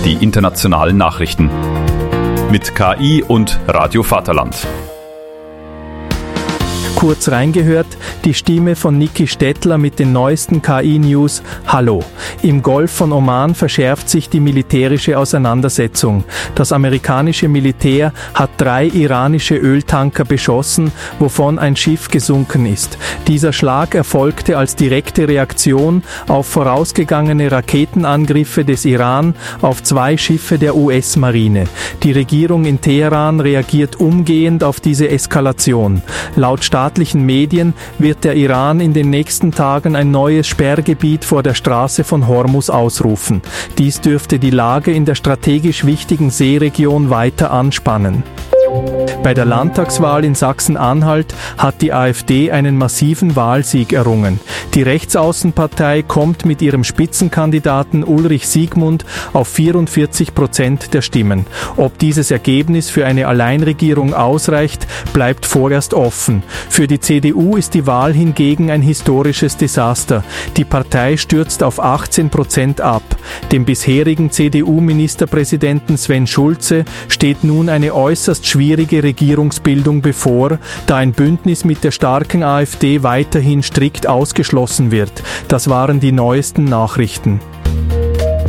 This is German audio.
die internationalen Nachrichten. Mit KI und Radio Vaterland. Kurz reingehört, die Stimme von Niki Stettler mit den neuesten KI-News. Hallo. Im Golf von Oman verschärft sich die militärische Auseinandersetzung. Das amerikanische Militär hat 3 iranische Öltanker beschossen, wovon ein Schiff gesunken ist. Dieser Schlag erfolgte als direkte Reaktion auf vorausgegangene Raketenangriffe des Iran auf 2 Schiffe der US-Marine. Die Regierung in Teheran reagiert umgehend auf diese Eskalation. Laut staatlichen Medien wird der Iran in den nächsten Tagen ein neues Sperrgebiet vor der Straße von Hormuz ausrufen. Dies dürfte die Lage in der strategisch wichtigen Seeregion weiter anspannen. Bei der Landtagswahl in Sachsen-Anhalt hat die AfD einen massiven Wahlsieg errungen. Die Rechtsaußenpartei kommt mit ihrem Spitzenkandidaten Ulrich Siegmund auf 44% der Stimmen. Ob dieses Ergebnis für eine Alleinregierung ausreicht, bleibt vorerst offen. Für die CDU ist die Wahl hingegen ein historisches Desaster. Die Partei stürzt auf 18% ab. Dem bisherigen CDU-Ministerpräsidenten Sven Schulze steht nun eine äußerst schwierige Regierungsbildung bevor, da ein Bündnis mit der starken AfD weiterhin strikt ausgeschlossen wird. Das waren die neuesten Nachrichten.